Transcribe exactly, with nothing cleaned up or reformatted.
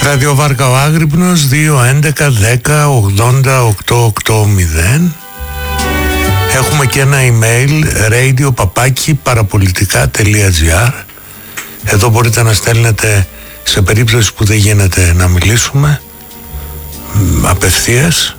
Ραδιοβάρκα ο Άγρυπνος δύο έντεκα δέκα ογδόντα οκτώ ογδόντα. Έχουμε και ένα email radio παπάκι παραπολιτικά τελεία gr. Εδώ μπορείτε να στέλνετε σε περίπτωση που δεν γίνεται να μιλήσουμε απευθείας.